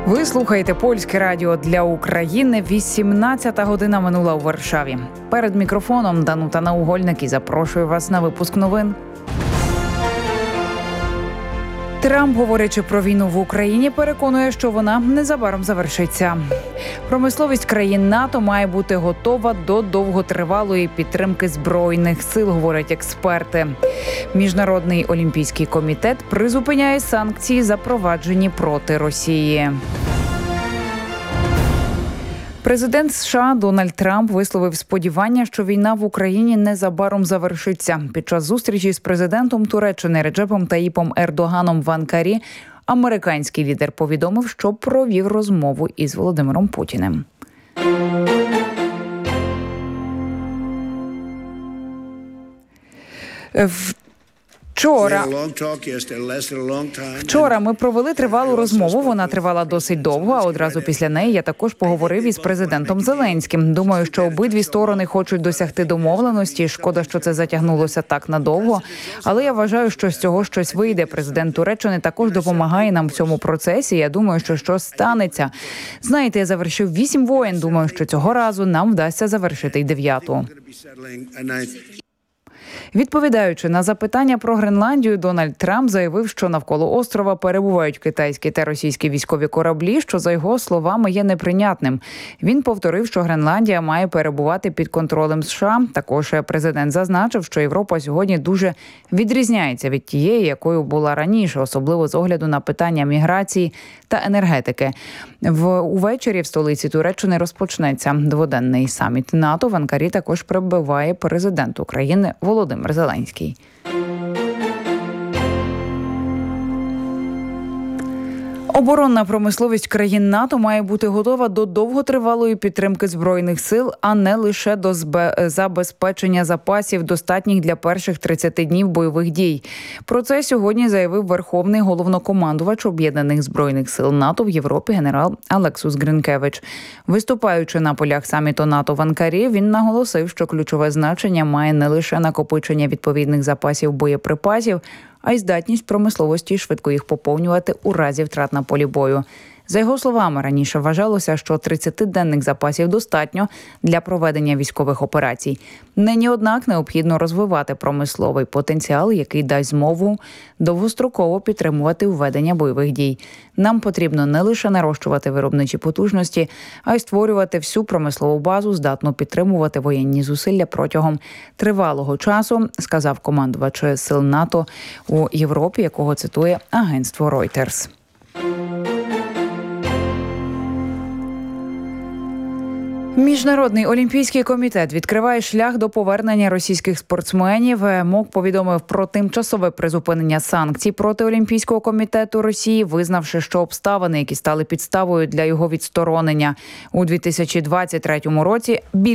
Ви слухаєте Польське радіо для України. 18-та година минула у Варшаві. Перед мікрофоном Данута Наугольник і запрошую вас на випуск новин. Трамп, говорячи про війну в Україні, переконує, що вона незабаром завершиться. Промисловість країн НАТО має бути готова до довготривалої підтримки Збройних сил, говорять експерти. Міжнародний олімпійський комітет призупиняє санкції, запроваджені проти Росії. Президент США Дональд Трамп висловив сподівання, що війна в Україні незабаром завершиться. Під час зустрічі з президентом Туреччини Реджепом Таїпом Ердоганом в Анкарі американський лідер повідомив, що провів розмову із Володимиром Путіним. Вчора ми провели тривалу розмову, вона тривала досить довго, а одразу після неї я також поговорив із президентом Зеленським. Думаю, що обидві сторони хочуть досягти домовленості, шкода, що це затягнулося так надовго, але я вважаю, що з цього щось вийде. Президент Туреччини також допомагає нам в цьому процесі, я думаю, що щось станеться. Знаєте, я завершив 8 воєн, думаю, що цього разу нам вдасться завершити й 9-ту. Відповідаючи на запитання про Гренландію, Дональд Трамп заявив, що навколо острова перебувають китайські та російські військові кораблі, що, за його словами, є неприйнятним. Він повторив, що Гренландія має перебувати під контролем США. Також президент зазначив, що Європа сьогодні дуже відрізняється від тієї, якою була раніше, особливо з огляду на питання міграції та енергетики. Увечері в столиці Туреччини розпочнеться дводенний саміт НАТО. В Анкарі також прибуває президент України Володимир Зеленський. Оборонна промисловість країн НАТО має бути готова до довготривалої підтримки Збройних сил, а не лише до забезпечення запасів, достатніх для перших 30 днів бойових дій. Про це сьогодні заявив Верховний головнокомандувач Об'єднаних Збройних сил НАТО в Європі генерал Алексус Гринкевич. Виступаючи на полях саміту НАТО в Анкарі, він наголосив, що ключове значення має не лише накопичення відповідних запасів боєприпасів, а й здатність промисловості швидко їх поповнювати у разі втрат на полі бою. За його словами, раніше вважалося, що 30-денних запасів достатньо для проведення військових операцій. Нині, однак, необхідно розвивати промисловий потенціал, який дасть змогу довгостроково підтримувати введення бойових дій. Нам потрібно не лише нарощувати виробничі потужності, а й створювати всю промислову базу, здатну підтримувати воєнні зусилля протягом тривалого часу, сказав командувач сил НАТО у Європі, якого цитує агентство Reuters. Міжнародний олімпійський комітет відкриває шлях до повернення російських спортсменів. МОК повідомив про тимчасове призупинення санкцій проти Олімпійського комітету Росії, визнавши, що обставини, які стали підставою для його відсторонення у 2023 році,